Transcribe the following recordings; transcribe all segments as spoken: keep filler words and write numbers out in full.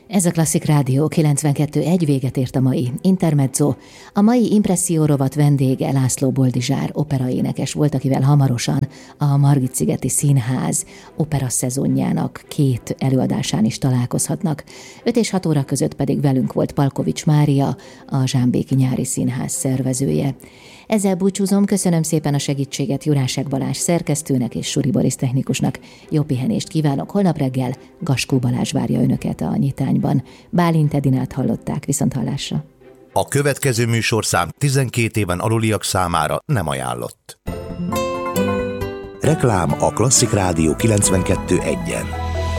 Ez a Klasszik Rádió kilencvenkettő egy, véget ért a mai Intermezzo. A mai Impresszió rovat vendége László Boldizsár operaénekes volt, akivel hamarosan a Margit-szigeti Színház opera szezonjának két előadásán is találkozhatnak. öt és hat óra között pedig velünk volt Palkovics Mária, a Zsámbéki Nyári Színház szervezője. Ezzel búcsúzom, köszönöm szépen a segítséget Jurásek Balázs szerkesztőnek és Suri Boris technikusnak. Jó pihenést kívánok, holnap reggel Gaskó Balázs várja önöket a Nyitányban. Bálint Edinát hallották, viszonthallásra. A következő műsorszám tizenkét éven aluliak számára nem ajánlott. Reklám a Klasszik Rádió kilencvenkettő egyen.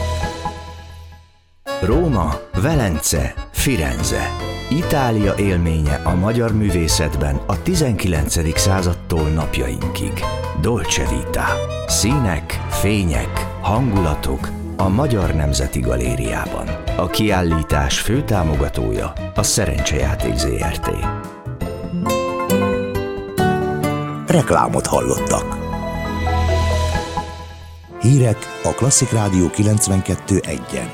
Róma, Velence, Firenze. Itália élménye a magyar művészetben a tizenkilencedik századtól napjainkig. Dolce Vita. Színek, fények, hangulatok a Magyar Nemzeti Galériában. A kiállítás főtámogatója a Szerencsejáték zé er té. Reklámot hallottak. Hírek a Klasszik Rádió kilencvenkettő egyen.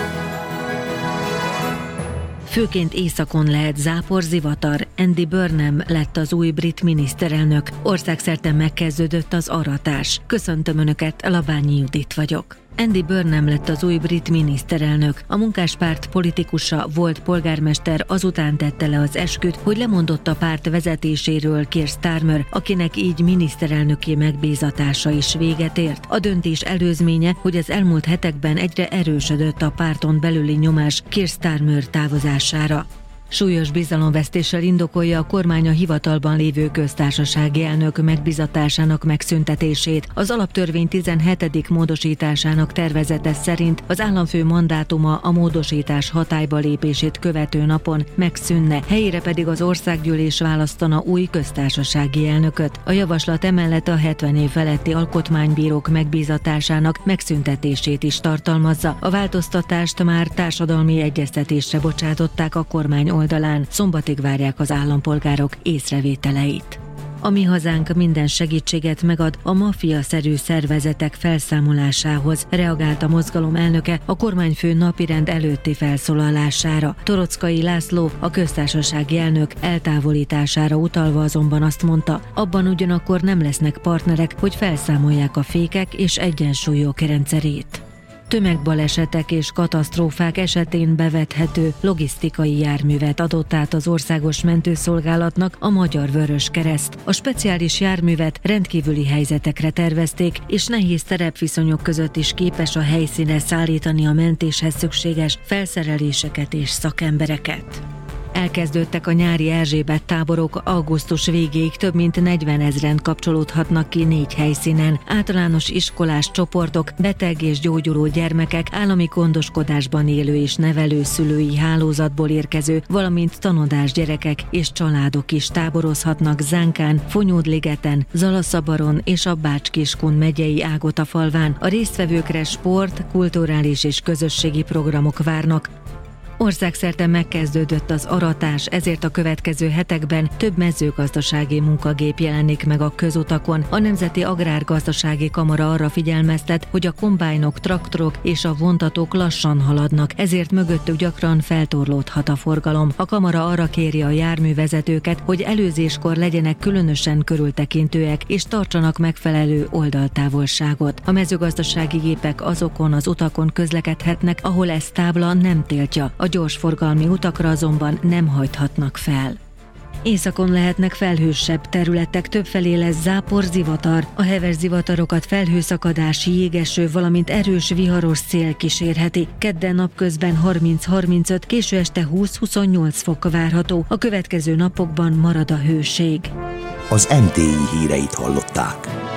Főként északon lehet zápor, zivatar. Andy Burnham lett az új brit miniszterelnök. Országszerte megkezdődött az aratás. Köszöntöm Önöket, Labányi Judit vagyok. Andy Burnham lett az új brit miniszterelnök. A munkáspárt politikusa, volt polgármester, azután tette le az esküt, hogy lemondott a párt vezetéséről Keir Starmer, akinek így miniszterelnöki megbízatása is véget ért. A döntés előzménye, hogy az elmúlt hetekben egyre erősödött a párton belüli nyomás Keir Starmer távozására. Súlyos bizalomvesztéssel indokolja a kormány a hivatalban lévő köztársasági elnök megbízatásának megszüntetését. Az alaptörvény tizenhetedik módosításának tervezete szerint az államfő mandátuma a módosítás hatályba lépését követő napon megszűnne, helyére pedig az országgyűlés választana új köztársasági elnököt. A javaslat emellett a hetven év feletti alkotmánybírók megbízatásának megszüntetését is tartalmazza. A változtatást már társadalmi egyeztetésre bocsátották a kormány oldalán, szombatig várják az állampolgárok észrevételeit. A Mi Hazánk minden segítséget megad a maffia-szerű szervezetek felszámolásához, reagált a mozgalom elnöke a kormányfő napirend előtti felszólalására. Toroczkai László, a köztársasági elnök eltávolítására utalva azonban azt mondta, abban ugyanakkor nem lesznek partnerek, hogy felszámolják a fékek és egyensúlyok rendszerét. Tömegbalesetek és katasztrófák esetén bevethető logisztikai járművet adott át az Országos Mentőszolgálatnak a Magyar Vöröskereszt. A speciális járművet rendkívüli helyzetekre tervezték, és nehéz terepviszonyok között is képes a helyszínre szállítani a mentéshez szükséges felszereléseket és szakembereket. Elkezdődtek a nyári Erzsébet táborok, augusztus végéig több mint negyvenezren kapcsolódhatnak ki négy helyszínen. Általános iskolás csoportok, beteg és gyógyuló gyermekek, állami gondoskodásban élő és nevelő szülői hálózatból érkező, valamint tanodás gyerekek és családok is táborozhatnak Zánkán, Fonyódligeten, Zalaszabaron és a Bács-Kiskun megyei Ágotafalván. A résztvevőkre sport, kulturális és közösségi programok várnak. Országszerte megkezdődött az aratás, ezért a következő hetekben több mezőgazdasági munkagép jelenik meg a közutakon. A Nemzeti Agrárgazdasági Kamara arra figyelmeztet, hogy a kombájnok, traktorok és a vontatók lassan haladnak, ezért mögöttük gyakran feltorlódhat a forgalom. A kamara arra kéri a járművezetőket, hogy előzéskor legyenek különösen körültekintőek és tartsanak megfelelő oldaltávolságot. A mezőgazdasági gépek azokon az utakon közlekedhetnek, ahol ezt tábla nem tiltja. A gyorsforgalmi utakra azonban nem hajthatnak fel. Északon lehetnek felhősebb területek, többfelé lesz zápor, zivatar. A heves zivatarokat felhőszakadás, jégeső, valamint erős viharos szél kísérheti. Kedden napközben harminc-harmincöt, késő este húsz-huszonnyolc fok várható. A következő napokban marad a hőség. Az em té i híreit hallották.